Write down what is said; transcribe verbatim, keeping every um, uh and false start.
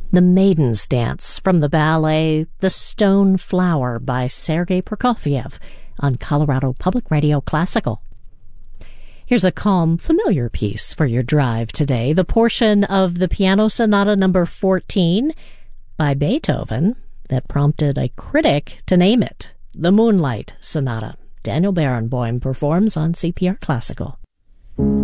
The Maiden's Dance from the ballet The Stone Flower by Sergei Prokofiev on Colorado Public Radio Classical. Here's a calm, familiar piece for your drive today, the portion of the Piano Sonata number fourteen by Beethoven that prompted a critic to name it the Moonlight Sonata. Daniel Barenboim performs on C P R Classical.